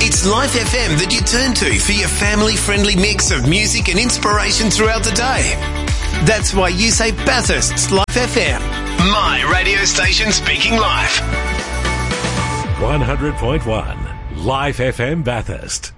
It's Life FM that you turn to for your family-friendly mix of music and inspiration throughout the day. That's why you say Bathurst's Life FM. My radio station speaking life. 100.1 Life FM Bathurst.